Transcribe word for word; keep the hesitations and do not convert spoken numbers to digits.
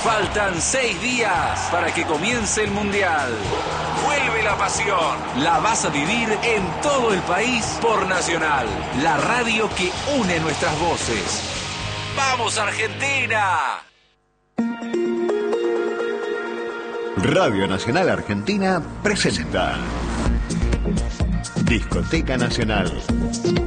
Faltan seis días para que comience el Mundial. Vuelve la pasión. La vas a vivir en todo el país por Nacional, la radio que une nuestras voces. ¡Vamos, Argentina! Radio Nacional Argentina presenta Discoteca Nacional.